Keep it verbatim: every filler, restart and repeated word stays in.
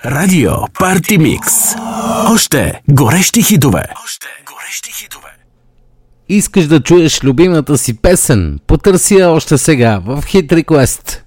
Радио Парти Микс. Още горещи хитове. Още горещи хитове. Искаш да чуеш любимата си песен? Потърси я още сега в Hit Request.